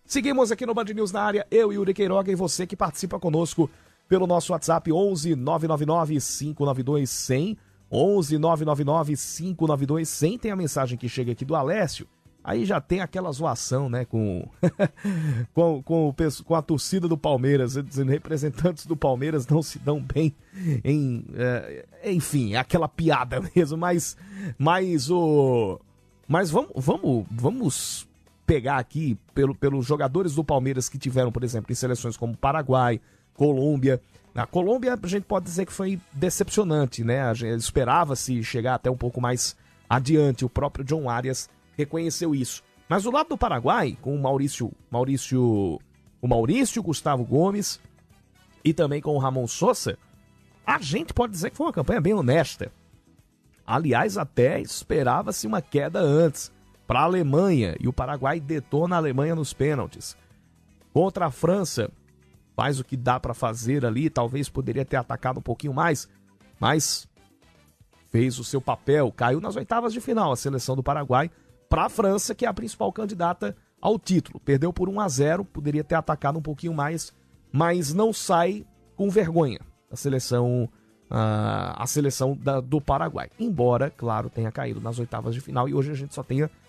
Seguimos aqui no Band News na área, eu e Yuri Queiroga e você que participa conosco pelo nosso WhatsApp 11 999 592 100, 11 999 592 100. Tem a mensagem que chega aqui do Alessio. Aí já tem aquela zoação, né, com a torcida do Palmeiras, dizendo representantes do Palmeiras não se dão bem enfim, aquela piada mesmo, mas vamos pegar aqui pelos jogadores do Palmeiras que tiveram, por exemplo, em seleções como Paraguai, Colômbia. Na Colômbia a gente pode dizer que foi decepcionante, né? Esperava-se chegar até um pouco mais adiante, o próprio John Arias reconheceu isso. Mas do lado do Paraguai, com o Maurício, Gustavo Gomes e também com o Ramon Sosa, a gente pode dizer que foi uma campanha bem honesta. Aliás, até esperava-se uma queda antes para a Alemanha, e o Paraguai detona a Alemanha nos pênaltis. Contra a França, faz o que dá para fazer ali, talvez poderia ter atacado um pouquinho mais, mas fez o seu papel, caiu nas oitavas de final a seleção do Paraguai para a França, que é a principal candidata ao título. Perdeu por 1-0, poderia ter atacado um pouquinho mais, mas não sai com vergonha a seleção do Paraguai. Embora, claro, tenha caído nas oitavas de final e hoje a gente só tenha